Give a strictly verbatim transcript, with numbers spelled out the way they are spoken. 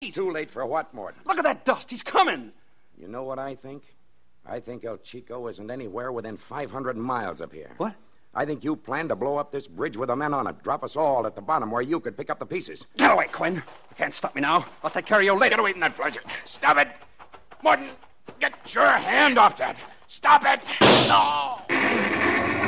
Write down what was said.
Too late for what, Morton? Look at that dust. He's coming. You know what I think? I think El Chico isn't anywhere within five hundred miles of here. What? I think you planned to blow up this bridge with the men on it. Drop us all at the bottom where you could pick up the pieces. Get away, Quinn. You can't stop me now. I'll take care of you later. Get away from that pleasure. Stop it. Morton, get your hand off that. Stop it. No.